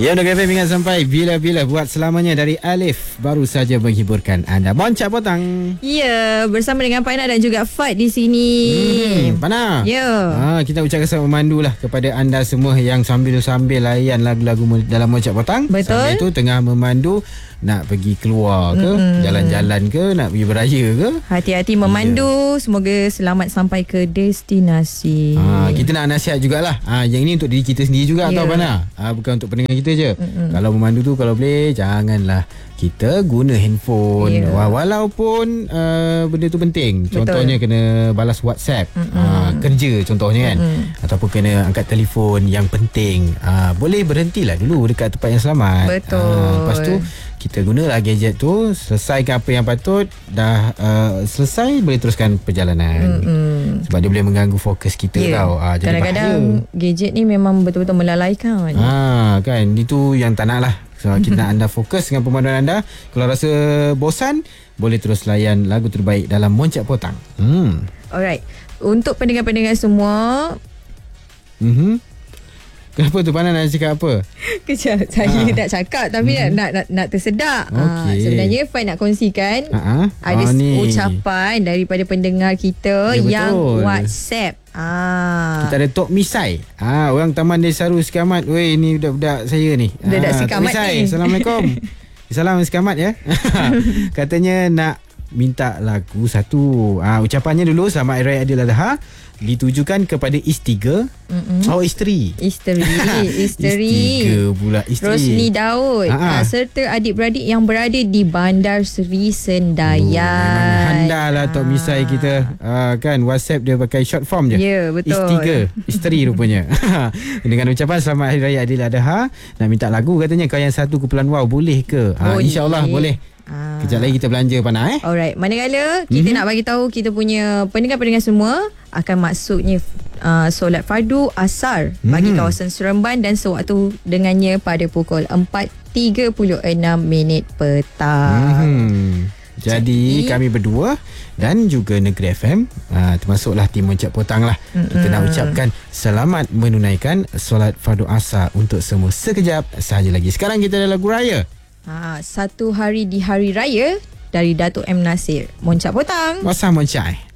Ya, Negeri FM ingat sampai bila-bila buat selamanya dari Alif baru saja menghiburkan anda. Moncak Potang. Ya, bersama dengan Pana dan juga Fad di sini. Pana. Ya. Kita ucapkan selamat memandu lah kepada anda semua yang sambil-sambil layan lagu-lagu dalam Moncak Potang. Betul. Sambil tu tengah memandu nak pergi keluar ke, jalan-jalan ke, nak pergi beraya ke. Hati-hati memandu. Semoga selamat sampai ke destinasi. Kita nak nasihat jugalah. Yang ini untuk diri kita sendiri juga tau Pana. Bukan untuk pendengar kita je. Kalau memandu tu kalau boleh janganlah kita guna handphone. Walaupun benda tu penting. Contohnya kena balas WhatsApp, kerja contohnya kan. Ataupun kena angkat telefon yang penting. Boleh berhentilah dulu dekat tempat yang selamat. Betul. Lepas tu kita gunalah gadget tu, selesaikan apa yang patut, dah selesai boleh teruskan perjalanan. Sebab dia boleh mengganggu fokus kita tau. Jadi kadang-kadang gadget ni memang betul-betul melalaikan. Kan, itu yang tak nak lah. So, kita nak anda fokus dengan pemanduan anda. Kalau rasa bosan, boleh terus layan lagu terbaik dalam Moncak Potang. Alright. Untuk pendengar-pendengar semua, kenapa tu Pana nak cakap apa? kejap saya nak cakap tapi nak tersedak. Sebenarnya Fai nak kongsikan ada ucapan daripada pendengar kita yang WhatsApp. Kita ada Tok Misai. Orang Taman Desa Ru Sikamat. Weh, ni budak-budak saya ni. Budak Sikamat ni. Assalamualaikum. Salam Sikamat ya. Katanya nak minta lagu satu. Ucapannya dulu selamat Hari Raya Aidiladha ditujukan kepada isteri. Isteri pula, isteri Rosni Daud serta adik-beradik yang berada di Bandar Seri Sendayan. Handal lah Tok Misai kita. Kan WhatsApp dia pakai short form je. Ya, betul. Isteri rupanya. Dengan ucapan selamat Hari Raya Aidiladha, nak minta lagu katanya Kau Yang Satu Kumpulan Wow, boleh ke? InsyaAllah boleh. Kejap lagi kita belanja Pana. Alright, manakala kita nak bagi tahu kita punya pendengar-pendengar semua akan maksudnya solat fardu asar bagi kawasan Seremban dan sewaktu dengannya pada pukul 4.36 petang. Jadi kami berdua dan juga Negeri FM, termasuklah tim Moncak Potang lah, kita nak ucapkan selamat menunaikan solat fardu asar untuk semua. Sekejap sahaja lagi. Sekarang kita ada lagu raya. Satu hari di hari raya dari Datuk M. Nasir. Moncak Potang. Masa Moncak.